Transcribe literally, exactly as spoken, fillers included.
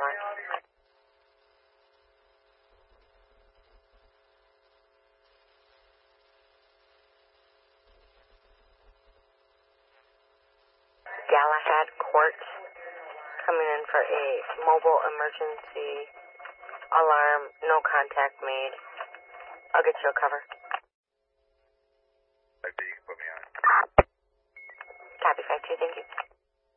one. Galahad Court, coming in for a mobile emergency alarm, no contact made. I'll get you a cover. I B, put me on. Copy, five two, thank you.